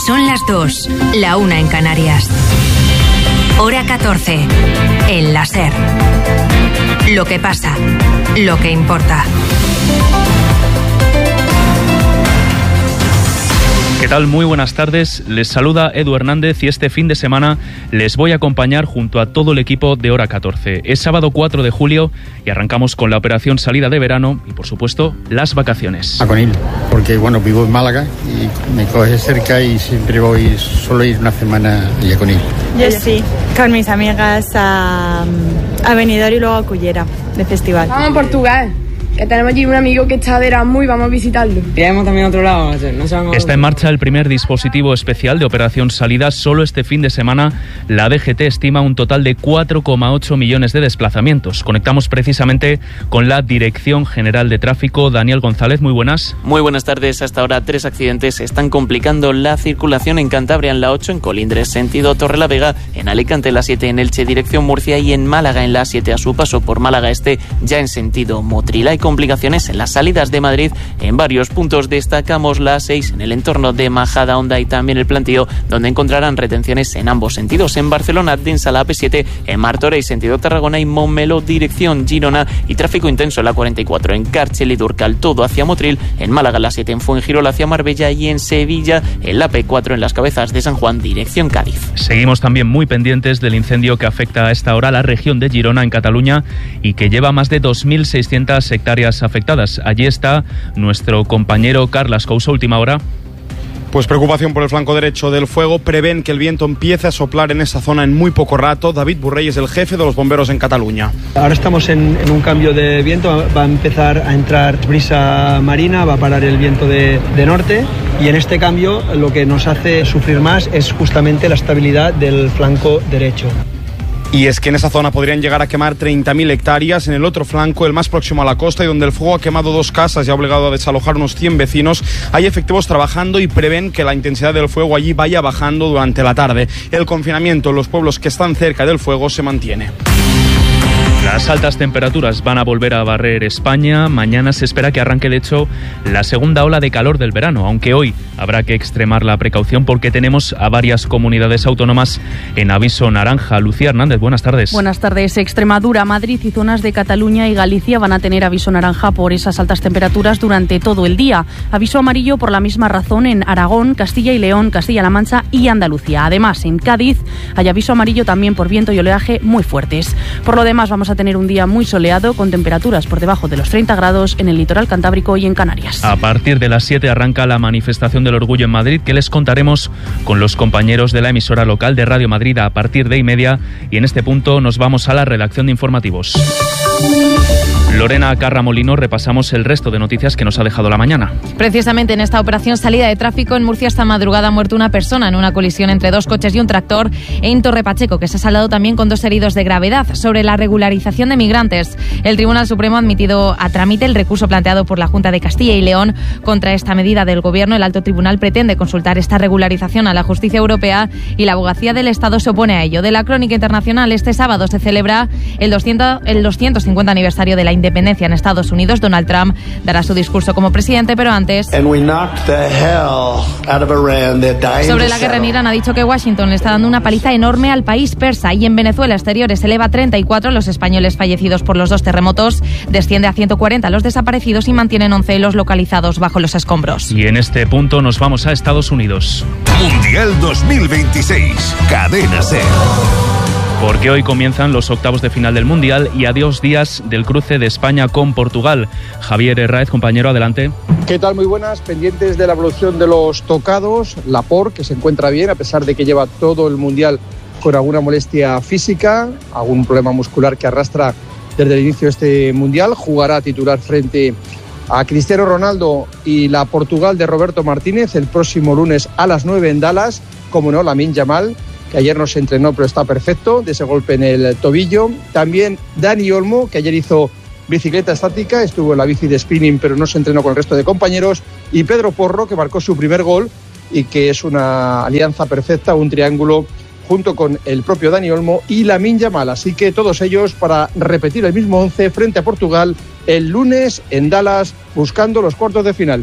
Son las 2, la 1 en Canarias. Hora 14, en la SER. Lo que pasa, lo que importa. ¿Qué tal? Muy buenas tardes. Les saluda Edu Hernández y este fin de semana les voy a acompañar junto a todo el equipo de Hora 14. Es sábado 4 de julio y arrancamos con la operación salida de verano y, por supuesto, las vacaciones. A Conil, porque bueno, vivo en Málaga y me coge cerca y siempre voy, solo ir una semana a Conil. Yo sí, con mis amigas a Benidorm y luego a Cullera, de festival. Vamos a Portugal. Que tenemos allí un amigo que está de Erasmus y vamos a visitarlo. Iremos también a otro lado. Está en marcha el primer dispositivo especial de operación salida. Solo este fin de semana la DGT estima un total de 4,8 millones de desplazamientos. Conectamos precisamente con la Dirección General de Tráfico. Daniel González, muy buenas. Muy buenas tardes. Hasta ahora 3 accidentes están complicando la circulación en Cantabria, en la 8, en Colindres, sentido Torrelavega, en Alicante, la 7, en Elche, dirección Murcia, y en Málaga, en la 7, a su paso por Málaga Este, ya en sentido Motril. Hay complicaciones en las salidas de Madrid en varios puntos. Destacamos la 6 en el entorno de Majadahonda y también el Plantío, donde encontrarán retenciones en ambos sentidos. En Barcelona, densa la AP7, en Martorell, sentido Tarragona, y Montmeló, dirección Girona, y tráfico intenso en la 44 en Càrcel y Durcal, todo hacia Motril. En Málaga, la 7 en Fuengirola hacia Marbella, y en Sevilla, en la P4 en las Cabezas de San Juan, dirección Cádiz. Seguimos también muy pendientes del incendio que afecta a esta hora a la región de Girona, en Cataluña, y que lleva más de 2.600 hectáreas afectadas. Allí está nuestro compañero Carlas Couso, última hora. Pues preocupación por el flanco derecho del fuego. Prevén que el viento empiece a soplar en esa zona en muy poco rato. David Burrey es el jefe de los bomberos en Cataluña. Ahora estamos en un cambio de viento. Va a empezar a entrar brisa marina, va a parar el viento de norte, y en este cambio lo que nos hace sufrir más es justamente la estabilidad del flanco derecho. Y es que en esa zona podrían llegar a quemar 30.000 hectáreas. En el otro flanco, el más próximo a la costa y donde el fuego ha quemado 2 casas y ha obligado a desalojar unos 100 vecinos, hay efectivos trabajando y prevén que la intensidad del fuego allí vaya bajando durante la tarde. El confinamiento en los pueblos que están cerca del fuego se mantiene. Las altas temperaturas van a volver a barrer España. Mañana se espera que arranque, de hecho, la segunda ola de calor del verano, aunque hoy habrá que extremar la precaución porque tenemos a varias comunidades autónomas en aviso naranja. Lucía Hernández, buenas tardes. Buenas tardes. Extremadura, Madrid y zonas de Cataluña y Galicia van a tener aviso naranja por esas altas temperaturas durante todo el día. Aviso amarillo por la misma razón en Aragón, Castilla y León, Castilla-La Mancha y Andalucía. Además, en Cádiz hay aviso amarillo también por viento y oleaje muy fuertes. Por lo demás, vamos a tener un día muy soleado con temperaturas por debajo de los 30 grados en el litoral cantábrico y en Canarias. A partir de las 7 arranca la manifestación del orgullo en Madrid, que les contaremos con los compañeros de la emisora local de Radio Madrid a partir de 1:30, y en este punto nos vamos a la redacción de informativos. Lorena Carramolino, repasamos el resto de noticias que nos ha dejado la mañana. Precisamente en esta operación salida de tráfico en Murcia esta madrugada ha muerto una persona en una colisión entre 2 coches y un tractor en Torre Pacheco, que se ha saldado también con 2 heridos de gravedad. Sobre la regularización de migrantes, el Tribunal Supremo ha admitido a trámite el recurso planteado por la Junta de Castilla y León contra esta medida del Gobierno. El Alto Tribunal pretende consultar esta regularización a la justicia europea y la Abogacía del Estado se opone a ello. De la crónica internacional, este sábado se celebra el 250 aniversario de la independencia en Estados Unidos. Donald Trump dará su discurso como presidente, pero antes, sobre la guerra en Irán, ha dicho que Washington le está dando una paliza enorme al país persa. Y en Venezuela, exteriores eleva a 34 los españoles fallecidos por los 2 terremotos, desciende a 140 los desaparecidos y mantienen 11 los localizados bajo los escombros. Y en este punto nos vamos a Estados Unidos. Mundial 2026, Cadena SER. Porque hoy comienzan los octavos de final del Mundial y a 2 días del cruce de España con Portugal. Javier Herráez, compañero, adelante. ¿Qué tal? Muy buenas. Pendientes de la evolución de los tocados. Laporte, que se encuentra bien, a pesar de que lleva todo el Mundial con alguna molestia física, algún problema muscular que arrastra desde el inicio de este Mundial. Jugará titular frente a Cristiano Ronaldo y la Portugal de Roberto Martínez el próximo lunes a las 9 en Dallas. Como no, Lamine Yamal, que ayer no se entrenó pero está perfecto de ese golpe en el tobillo. También Dani Olmo, que ayer hizo bicicleta estática, estuvo en la bici de spinning pero no se entrenó con el resto de compañeros. Y Pedro Porro, que marcó su primer gol y que es una alianza perfecta, un triángulo junto con el propio Dani Olmo y Lamine Yamal. Así que todos ellos para repetir el mismo 11 frente a Portugal el lunes en Dallas, buscando los cuartos de final.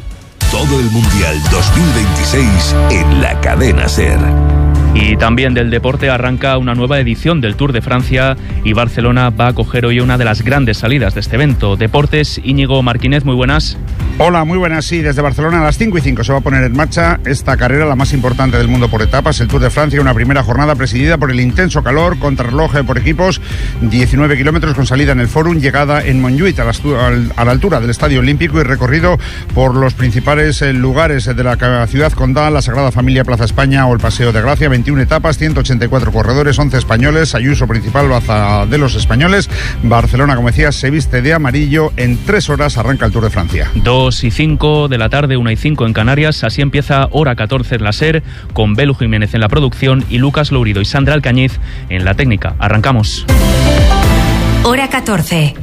Todo el Mundial 2026 en la cadena SER. Y también del deporte arranca una nueva edición del Tour de Francia y Barcelona va a acoger hoy una de las grandes salidas de este evento. Deportes, Íñigo Martínez, muy buenas. Hola, muy buenas. Sí, desde Barcelona a las 5:05 se va a poner en marcha esta carrera, la más importante del mundo por etapas, el Tour de Francia, una primera jornada presidida por el intenso calor, contrarreloj por equipos, 19 kilómetros con salida en el Fórum, llegada en Montjuïc a la altura del Estadio Olímpico y recorrido por los principales lugares de la ciudad condal, la Sagrada Familia, Plaza España o el Paseo de Gracia. 21 etapas, 184 corredores, 11 españoles, Ayuso principal, baza de los españoles. Barcelona, como decía, se viste de amarillo. En 3 horas arranca el Tour de Francia. 2:05 de la tarde, 1:05 en Canarias. Así empieza Hora 14 en la SER, con Belu Jiménez en la producción y Lucas Lourido y Sandra Alcañiz en la técnica. Arrancamos. Hora 14.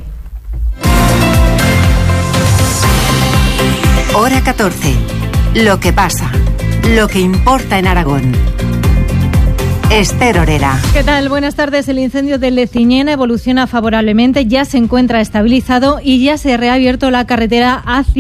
Hora 14. Lo que pasa, lo que importa en Aragón. Esther Orera. ¿Qué tal? Buenas tardes. El incendio de Leciñena evoluciona favorablemente, ya se encuentra estabilizado y ya se ha reabierto la carretera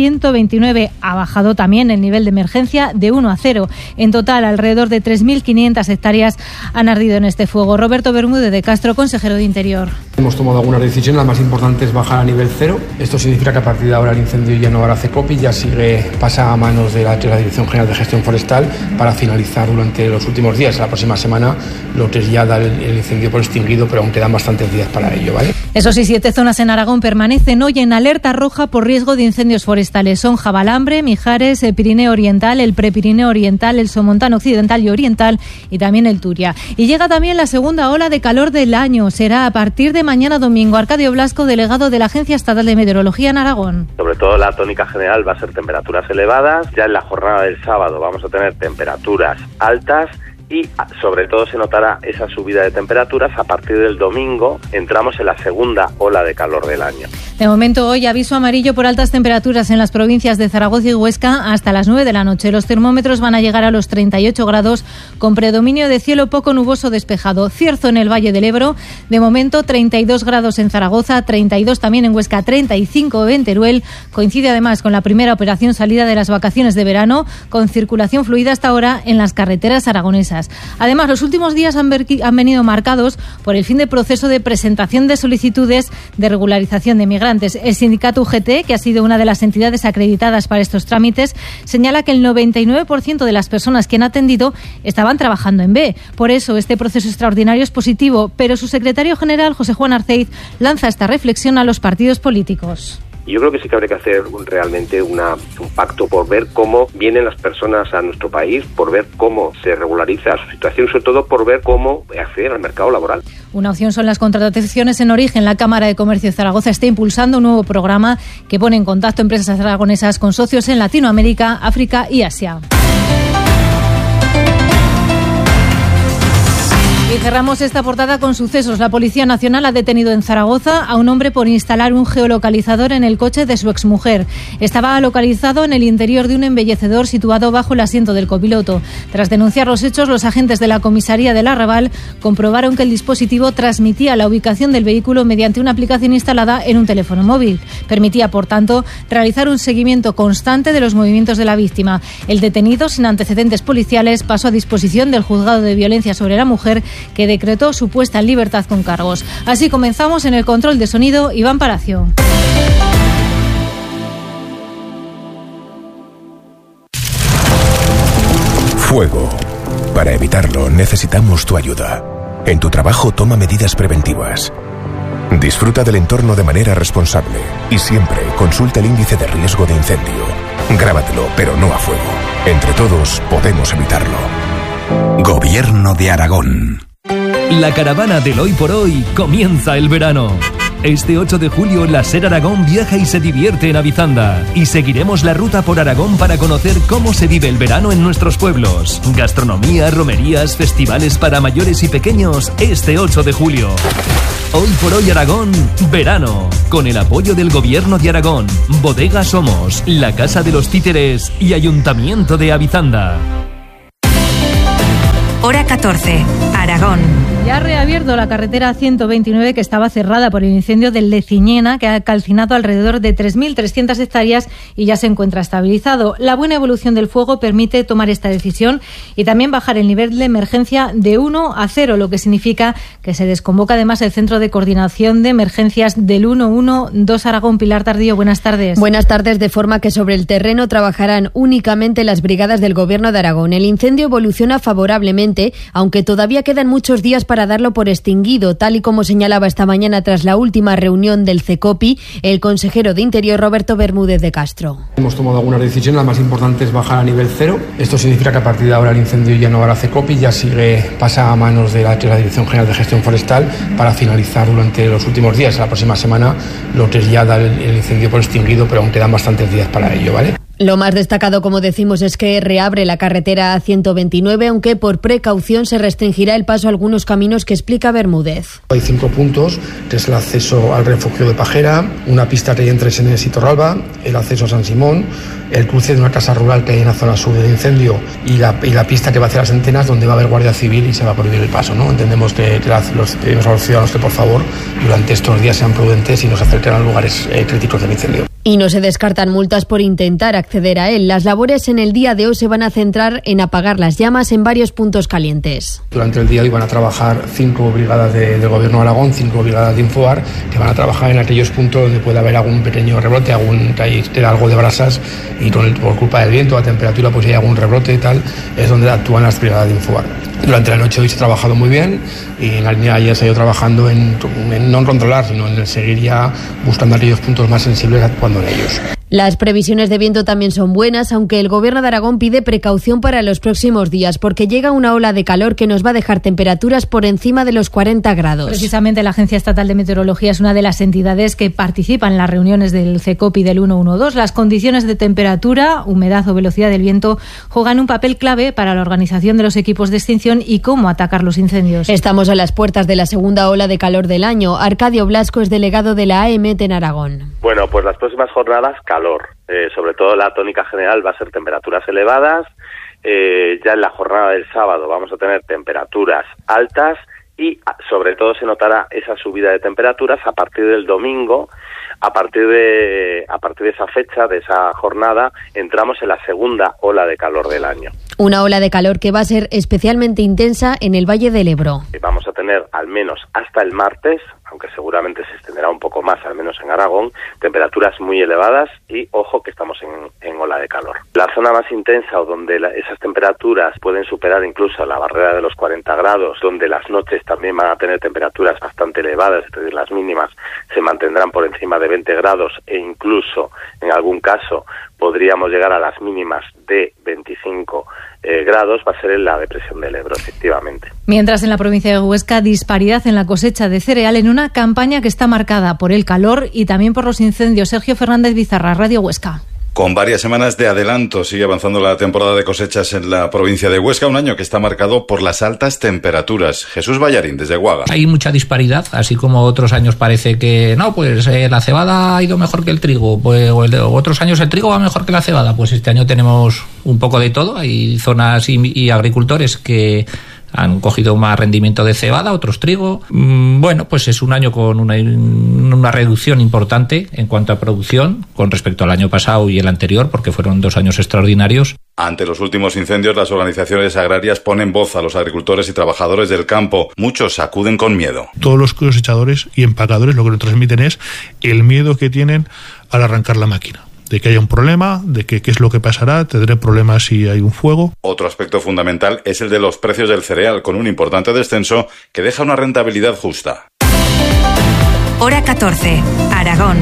A129. Ha bajado también el nivel de emergencia de 1 a 0. En total, alrededor de 3.500 hectáreas han ardido en este fuego. Roberto Bermúdez de Castro, consejero de Interior. Hemos tomado algunas decisiones, la más importante es bajar a nivel 0. Esto significa que a partir de ahora el incendio ya no hará CECOPI, ya pasa a manos de la Dirección General de Gestión Forestal para finalizar durante los últimos días. La próxima semana lo que es ya dar el incendio por extinguido, pero aún quedan bastantes días para ello, ¿vale? Eso sí, 7 zonas en Aragón permanecen hoy en alerta roja por riesgo de incendios forestales. Son Jabalambre, Mijares, el Pirineo Oriental, el Prepirineo Oriental, el Somontano Occidental y Oriental y también el Turia. Y llega también la segunda ola de calor del año. Será a partir de mañana domingo. Arcadio Blasco, delegado de la Agencia Estatal de Meteorología en Aragón. Sobre todo la tónica general va a ser temperaturas elevadas. Ya en la jornada del sábado vamos a tener temperaturas altas y sobre todo se notará esa subida de temperaturas. A partir del domingo entramos en la segunda ola de calor del año. De momento hoy aviso amarillo por altas temperaturas en las provincias de Zaragoza y Huesca hasta las 9 de la noche. Los termómetros van a llegar a los 38 grados con predominio de cielo poco nuboso despejado. Cierzo en el Valle del Ebro, de momento 32 grados en Zaragoza, 32 también en Huesca, 35 en Teruel. Coincide además con la primera operación salida de las vacaciones de verano, con circulación fluida hasta ahora en las carreteras aragonesas. Además, los últimos días han venido marcados por el fin de proceso de presentación de solicitudes de regularización de migrantes. El sindicato UGT, que ha sido una de las entidades acreditadas para estos trámites, señala que el 99% de las personas que han atendido estaban trabajando en B. Por eso, este proceso extraordinario es positivo, pero su secretario general, José Juan Arceiz, lanza esta reflexión a los partidos políticos. Yo creo que sí que habría que hacer realmente un pacto por ver cómo vienen las personas a nuestro país, por ver cómo se regulariza su situación, sobre todo por ver cómo acceden al mercado laboral. Una opción son las contrataciones en origen. La Cámara de Comercio de Zaragoza está impulsando un nuevo programa que pone en contacto empresas aragonesas con socios en Latinoamérica, África y Asia. Y cerramos esta portada con sucesos. La Policía Nacional ha detenido en Zaragoza a un hombre por instalar un geolocalizador en el coche de su exmujer. Estaba localizado en el interior de un embellecedor situado bajo el asiento del copiloto. Tras denunciar los hechos, los agentes de la comisaría del Arrabal comprobaron que el dispositivo transmitía la ubicación del vehículo mediante una aplicación instalada en un teléfono móvil. Permitía, por tanto, realizar un seguimiento constante de los movimientos de la víctima. El detenido, sin antecedentes policiales, pasó a disposición del Juzgado de Violencia sobre la Mujer, que decretó su puesta en libertad con cargos. Así comenzamos. En el control de sonido, Iván Palacio. Fuego. Para evitarlo necesitamos tu ayuda. En tu trabajo toma medidas preventivas. Disfruta del entorno de manera responsable y siempre consulta el índice de riesgo de incendio. Grábatelo, pero no a fuego. Entre todos podemos evitarlo. Gobierno de Aragón. La caravana del Hoy por Hoy comienza el verano. Este 8 de julio la SER Aragón viaja y se divierte en Avizanda. Y seguiremos la ruta por Aragón para conocer cómo se vive el verano en nuestros pueblos. Gastronomía, romerías, festivales para mayores y pequeños este 8 de julio. Hoy por Hoy Aragón, verano. Con el apoyo del Gobierno de Aragón, Bodega Somos, la Casa de los Títeres y Ayuntamiento de Avizanda. Hora 14, Aragón. Ya ha reabierto la carretera 129 que estaba cerrada por el incendio del Leciñena, que ha calcinado alrededor de 3.300 hectáreas y ya se encuentra estabilizado. La buena evolución del fuego permite tomar esta decisión y también bajar el nivel de emergencia de 1 a 0, lo que significa que se desconvoca además el Centro de Coordinación de Emergencias del 112 Aragón. Pilar Tardío, buenas tardes. Buenas tardes, de forma que sobre el terreno trabajarán únicamente las brigadas del Gobierno de Aragón. El incendio evoluciona favorablemente, aunque todavía quedan muchos días para darlo por extinguido, tal y como señalaba esta mañana tras la última reunión del CECOPI el consejero de Interior Roberto Bermúdez de Castro. Hemos tomado algunas decisiones, la más importante es bajar a nivel 0. Esto significa que a partir de ahora el incendio ya no hará CECOPI, ya pasa a manos de la Dirección General de Gestión Forestal para finalizar durante los últimos días. La próxima semana lo que es ya dar el incendio por extinguido, pero aún quedan bastantes días para ello, ¿vale? Lo más destacado, como decimos, es que reabre la carretera 129, aunque por precaución se restringirá el paso a algunos caminos que explica Bermúdez. Hay 5 puntos, que es el acceso al refugio de Pajera, una pista que hay entre Senes y Torralba, el acceso a San Simón, el cruce de una casa rural que hay en la zona sur del incendio y la pista que va hacia las Antenas, donde va a haber Guardia Civil y se va a prohibir el paso, ¿no? Entendemos que pedimos a los ciudadanos que, por favor, durante estos días sean prudentes y no se acerquen a lugares críticos del incendio. Y no se descartan multas por intentar acceder a él. Las labores en el día de hoy se van a centrar en apagar las llamas en varios puntos calientes. Durante el día de hoy van a trabajar 5 brigadas del Gobierno de Aragón, 5 brigadas de Infoar, que van a trabajar en aquellos puntos donde puede haber algún pequeño rebrote, que algo de brasas y por culpa del viento, la temperatura, pues si hay algún rebrote y tal, es donde actúan las brigadas de Infoar. Durante la noche hoy se ha trabajado muy bien y en la línea de ayer se ha ido trabajando en no en controlar, sino en seguir ya buscando aquellos puntos más sensibles actuando en ellos. Las previsiones de viento también son buenas, aunque el Gobierno de Aragón pide precaución para los próximos días, porque llega una ola de calor que nos va a dejar temperaturas por encima de los 40 grados. Precisamente la Agencia Estatal de Meteorología es una de las entidades que participan en las reuniones del CECOPI del 112. Las condiciones de temperatura, humedad o velocidad del viento juegan un papel clave para la organización de los equipos de extinción y cómo atacar los incendios. Estamos a las puertas de la segunda ola de calor del año. Arcadio Blasco es delegado de la AEMET en Aragón. Bueno, pues las próximas jornadas, calor. Sobre todo la tónica general va a ser temperaturas elevadas. Ya en la jornada del sábado vamos a tener temperaturas altas y sobre todo se notará esa subida de temperaturas a partir del domingo. A partir de esa fecha, de esa jornada, entramos en la segunda ola de calor del año. Una ola de calor que va a ser especialmente intensa en el Valle del Ebro. Vamos a tener al menos hasta el martes, aunque seguramente se extenderá un poco más, al menos en Aragón, temperaturas muy elevadas y ojo que estamos en ola de calor. La zona más intensa o donde esas temperaturas pueden superar incluso la barrera de los 40 grados, donde las noches también van a tener temperaturas bastante elevadas, es decir, las mínimas se mantendrán por encima de 20 grados e incluso en algún caso podríamos llegar a las mínimas de 25 grados, va a ser en la depresión del Ebro, efectivamente. Mientras en la provincia de Huesca, disparidad en la cosecha de cereal en una campaña que está marcada por el calor y también por los incendios. Sergio Fernández Bizarra, Radio Huesca. Con varias semanas de adelanto sigue avanzando la temporada de cosechas en la provincia de Huesca, un año que está marcado por las altas temperaturas. Jesús Ballarín, desde Guaga. Hay mucha disparidad, así como otros años parece que no, pues la cebada ha ido mejor que el trigo, pues otros años el trigo va mejor que la cebada. Pues este año tenemos un poco de todo, hay zonas y agricultores que han cogido más rendimiento de cebada, otros trigo. Bueno, pues es un año con una reducción importante en cuanto a producción con respecto al año pasado y el anterior, porque fueron 2 años extraordinarios. Ante los últimos incendios, las organizaciones agrarias ponen voz a los agricultores y trabajadores del campo. Muchos acuden con miedo. Todos los cosechadores y empacadores lo que nos transmiten es el miedo que tienen al arrancar la máquina. De que haya un problema, de que qué es lo que pasará, tendré problemas si hay un fuego. Otro aspecto fundamental es el de los precios del cereal, con un importante descenso que deja una rentabilidad justa. Hora 14, Aragón.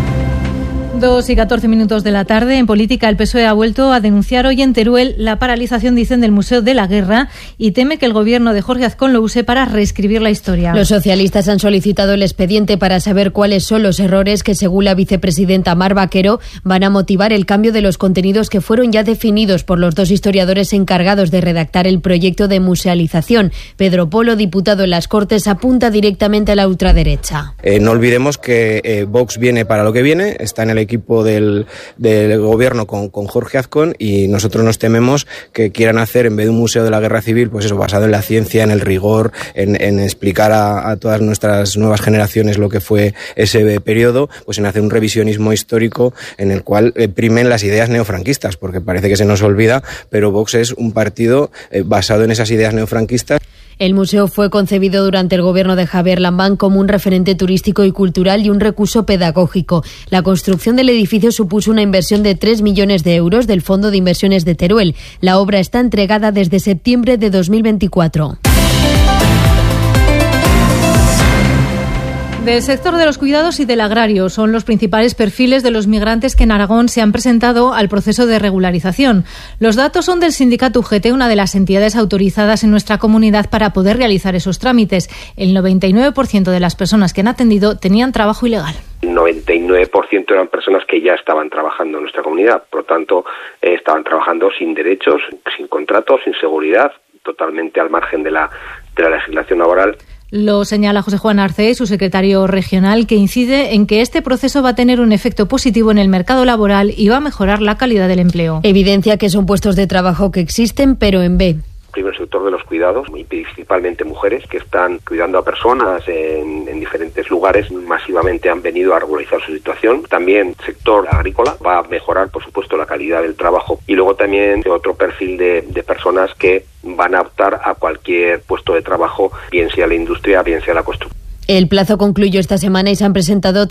2:14 de la tarde. En política, el PSOE ha vuelto a denunciar hoy en Teruel la paralización, dicen, del Museo de la Guerra y teme que el gobierno de Jorge Azcón lo use para reescribir la historia. Los socialistas han solicitado el expediente para saber cuáles son los errores que, según la vicepresidenta Mar Vaquero, van a motivar el cambio de los contenidos que fueron ya definidos por los 2 historiadores encargados de redactar el proyecto de musealización. Pedro Polo, diputado en las Cortes, apunta directamente a la ultraderecha. No olvidemos que Vox viene para lo que viene, está en el equipo del gobierno con Jorge Azcón, y nosotros nos tememos que quieran hacer, en vez de un museo de la guerra civil, pues eso, basado en la ciencia, en el rigor, en explicar a todas nuestras nuevas generaciones lo que fue ese periodo, pues en hacer un revisionismo histórico en el cual primen las ideas neofranquistas, porque parece que se nos olvida, pero Vox es un partido basado en esas ideas neofranquistas. El museo fue concebido durante el gobierno de Javier Lambán como un referente turístico y cultural y un recurso pedagógico. La construcción del edificio supuso una inversión de 3 millones de euros del Fondo de Inversiones de Teruel. La obra está entregada desde septiembre de 2024. Del sector de los cuidados y del agrario son los principales perfiles de los migrantes que en Aragón se han presentado al proceso de regularización. Los datos son del sindicato UGT, una de las entidades autorizadas en nuestra comunidad para poder realizar esos trámites. El 99% de las personas que han atendido tenían trabajo ilegal. El 99% eran personas que ya estaban trabajando en nuestra comunidad, por lo tanto estaban trabajando sin derechos, sin contratos, sin seguridad, totalmente al margen de la legislación laboral. Lo señala José Juan Arce, su secretario regional, que incide en que este proceso va a tener un efecto positivo en el mercado laboral y va a mejorar la calidad del empleo. Evidencia que son puestos de trabajo que existen, pero en B. Primero, el sector de los cuidados, y principalmente mujeres que están cuidando a personas en diferentes lugares, masivamente han venido a regularizar su situación. También el sector agrícola va a mejorar, por supuesto, la calidad del trabajo. Y luego también otro perfil de personas que van a optar a cualquier puesto de trabajo, bien sea la industria, bien sea la construcción. El plazo concluyó esta semana y se han presentado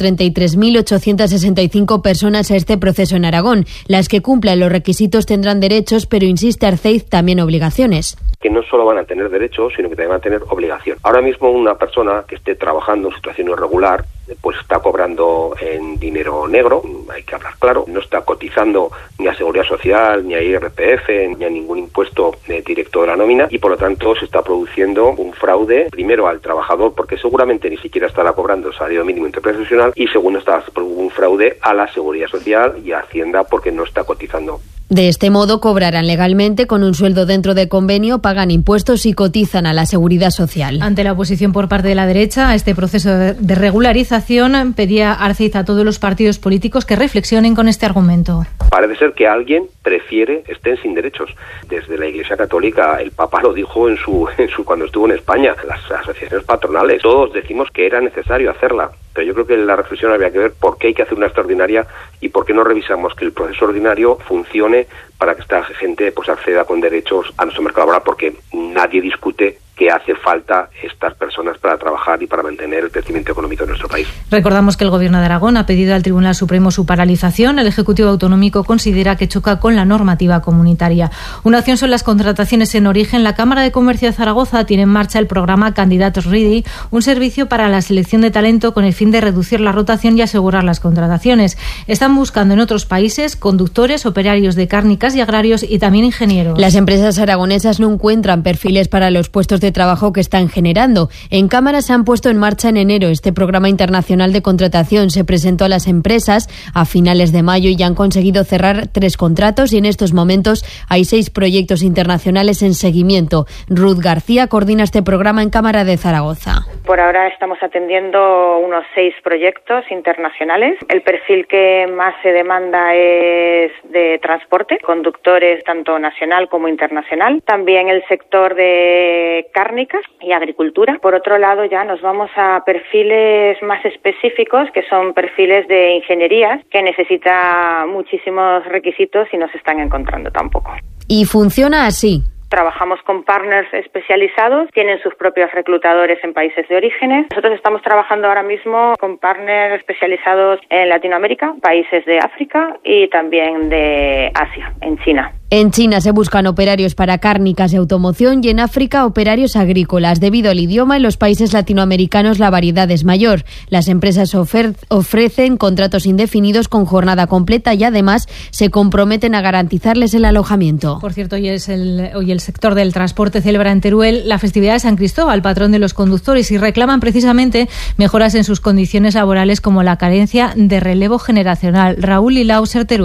33.865 personas a este proceso en Aragón. Las que cumplan los requisitos tendrán derechos, pero insiste Arceiz, también obligaciones. Que no solo van a tener derechos, sino que también van a tener obligación. Ahora mismo una persona que esté trabajando en situación irregular, pues está cobrando en dinero negro, hay que hablar claro, no está cotizando ni a Seguridad Social, ni a IRPF, ni a ningún impuesto directo de la nómina, y por lo tanto se está produciendo un fraude, primero al trabajador, porque seguramente ni siquiera estará cobrando el salario mínimo interprofesional, y segundo está un fraude a la Seguridad Social y a Hacienda porque no está cotizando. De este modo cobrarán legalmente con un sueldo dentro de convenio, pagan impuestos y cotizan a la Seguridad Social. Ante la oposición por parte de la derecha a este proceso de regularización, pedía Arceiz a todos los partidos políticos que reflexionen con este argumento. Parece ser que alguien prefiere estén sin derechos. Desde la Iglesia Católica, el Papa lo dijo en su cuando estuvo en España, las asociaciones patronales, todos decimos que era necesario hacerla. Pero yo creo que la reflexión había que ver por qué hay que hacer una extraordinaria y por qué no revisamos que el proceso ordinario funcione para que esta gente pues acceda con derechos a nuestro mercado laboral, porque nadie discute que hace falta estas personas para trabajar y para mantener el crecimiento económico de nuestro país. Recordamos que el Gobierno de Aragón ha pedido al Tribunal Supremo su paralización. El Ejecutivo Autonómico considera que choca con la normativa comunitaria. Una acción son las contrataciones en origen. La Cámara de Comercio de Zaragoza tiene en marcha el programa Candidatos Ready, un servicio para la selección de talento con el fin de reducir la rotación y asegurar las contrataciones. Están buscando en otros países conductores, operarios de cárnicas y agrarios y también ingenieros. Las empresas aragonesas no encuentran perfiles para los puestos de trabajo que están generando. En Cámara se han puesto en marcha en enero este programa internacional de contratación. Se presentó a las empresas a finales de mayo y ya han conseguido cerrar 3 contratos y en estos momentos hay 6 proyectos internacionales en seguimiento. Ruth García coordina este programa en Cámara de Zaragoza. Por ahora estamos atendiendo unos 6 proyectos internacionales. El perfil que más se demanda es de transporte, conductores tanto nacional como internacional. También el sector de cárnicas y agricultura. Por otro lado, ya nos vamos a perfiles más específicos, que son perfiles de ingenierías, que necesita muchísimos requisitos y no se están encontrando tampoco. Y funciona así. Trabajamos con partners especializados, tienen sus propios reclutadores en países de orígenes. Nosotros estamos trabajando ahora mismo con partners especializados en Latinoamérica, países de África y también de Asia, en China. En China se buscan operarios para cárnicas y automoción y en África operarios agrícolas. Debido al idioma, en los países latinoamericanos la variedad es mayor. Las empresas ofrecen contratos indefinidos con jornada completa y además se comprometen a garantizarles el alojamiento. Por cierto, hoy el sector del transporte celebra en Teruel la festividad de San Cristóbal, patrón de los conductores, y reclaman precisamente mejoras en sus condiciones laborales como la carencia de relevo generacional. Raúl Lilau, Ser Teruel.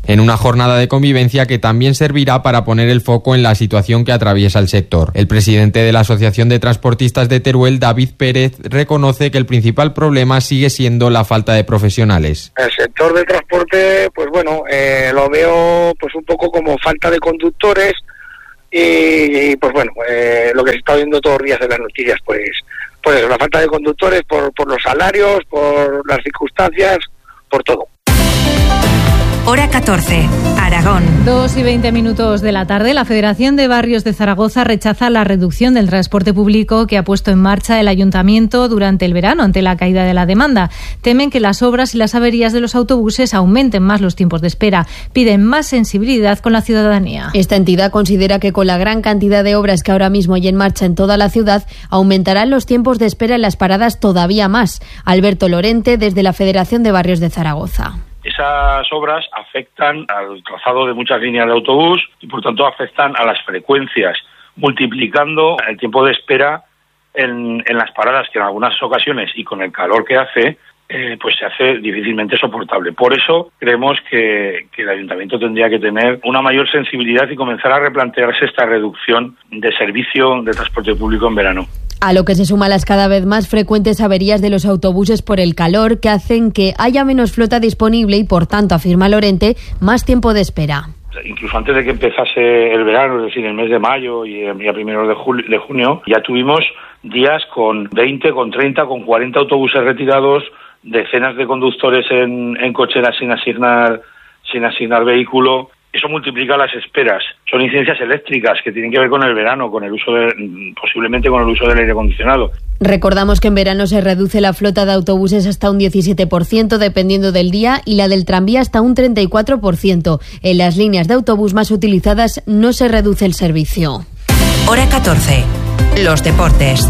en una jornada de convivencia que también servirá para poner el foco en la situación que atraviesa el sector. El presidente de la Asociación de Transportistas de Teruel, David Pérez, reconoce que el principal problema sigue siendo la falta de profesionales. El sector del transporte, pues bueno, lo veo pues un poco como falta de conductores y pues bueno, lo que se está viendo todos los días en las noticias, pues eso, la falta de conductores por los salarios, por las circunstancias, por todo. Hora 14, Aragón. 2:20 de la tarde, la Federación de Barrios de Zaragoza rechaza la reducción del transporte público que ha puesto en marcha el Ayuntamiento durante el verano ante la caída de la demanda. Temen que las obras y las averías de los autobuses aumenten más los tiempos de espera. Piden más sensibilidad con la ciudadanía. Esta entidad considera que con la gran cantidad de obras que ahora mismo hay en marcha en toda la ciudad, aumentarán los tiempos de espera en las paradas todavía más. Alberto Lorente, desde la Federación de Barrios de Zaragoza. Esas obras afectan al trazado de muchas líneas de autobús y por tanto afectan a las frecuencias, multiplicando el tiempo de espera en las paradas, que en algunas ocasiones y con el calor que hace, pues se hace difícilmente soportable. Por eso creemos que el Ayuntamiento tendría que tener una mayor sensibilidad y comenzar a replantearse esta reducción de servicio de transporte público en verano. A lo que se suman las cada vez más frecuentes averías de los autobuses por el calor, que hacen que haya menos flota disponible y, por tanto, afirma Lorente, más tiempo de espera. Incluso antes de que empezase el verano, es decir, el mes de mayo y a primeros de junio, ya tuvimos días con 20, con 30, con 40 autobuses retirados, decenas de conductores en cocheras sin asignar vehículo. Eso multiplica las esperas. Son incidencias eléctricas que tienen que ver con el verano, posiblemente con el uso del aire acondicionado. Recordamos que en verano se reduce la flota de autobuses hasta un 17%, dependiendo del día, y la del tranvía hasta un 34%. En las líneas de autobús más utilizadas no se reduce el servicio. Hora 14. Los deportes.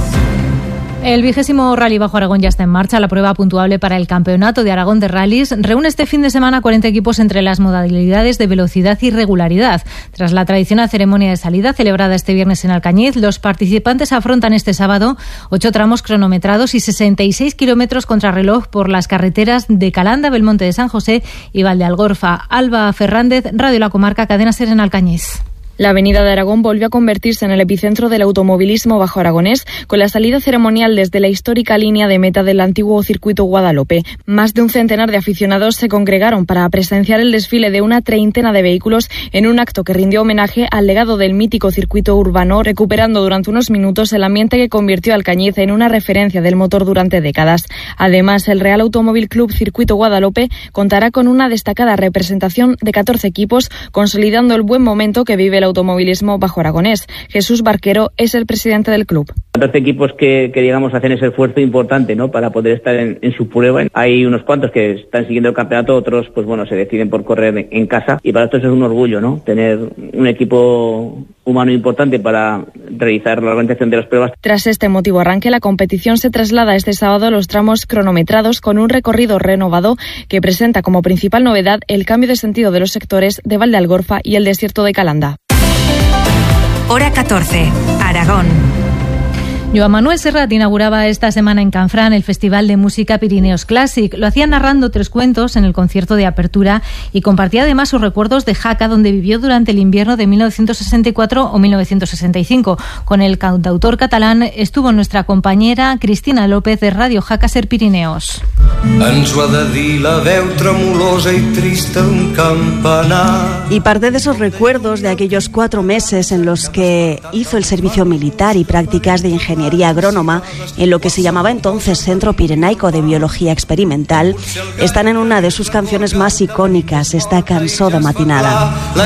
El 20º Rally Bajo Aragón ya está en marcha. La prueba puntuable para el Campeonato de Aragón de Rallys reúne este fin de semana 40 equipos entre las modalidades de velocidad y regularidad. Tras la tradicional ceremonia de salida celebrada este viernes en Alcañiz, los participantes afrontan este sábado 8 tramos cronometrados y 66 kilómetros contrarreloj por las carreteras de Calanda, Belmonte de San José y Valdealgorfa. Alba Fernández, Radio La Comarca, Cadena SER en Alcañiz. La avenida de Aragón volvió a convertirse en el epicentro del automovilismo bajo aragonés, con la salida ceremonial desde la histórica línea de meta del antiguo circuito Guadalupe. Más de un centenar de aficionados se congregaron para presenciar el desfile de una treintena de vehículos en un acto que rindió homenaje al legado del mítico circuito urbano, recuperando durante unos minutos el ambiente que convirtió a Alcañiz en una referencia del motor durante décadas. Además, el Real Automóvil Club Circuito Guadalupe contará con una destacada representación de 14 equipos, consolidando el buen momento que vive el automovilismo bajo aragonés. Jesús Barquero es el presidente del club. 14 equipos que digamos hacen ese esfuerzo importante, ¿no?, para poder estar en su prueba. Hay unos cuantos que están siguiendo el campeonato, otros pues bueno, se deciden por correr en casa, y para nosotros es un orgullo, ¿no?, tener un equipo humano importante para realizar la organización de las pruebas. Tras este emotivo arranque, la competición se traslada este sábado a los tramos cronometrados con un recorrido renovado que presenta como principal novedad el cambio de sentido de los sectores de Valdealgorfa y el desierto de Calanda. Hora 14, Aragón. Joan Manuel Serrat inauguraba esta semana en Canfrán el Festival de Música Pirineos Classic. Lo hacía narrando 3 cuentos en el concierto de apertura y compartía además sus recuerdos de Jaca, donde vivió durante el invierno de 1964 o 1965. Con el cantautor catalán estuvo nuestra compañera Cristina López de Radio Jaca Ser Pirineos. Y parte de esos recuerdos de aquellos 4 meses en los que hizo el servicio militar y prácticas de ingeniería agrónoma en lo que se llamaba entonces Centro Pirenaico de Biología Experimental están en una de sus canciones más icónicas, esta Cançó de matinada.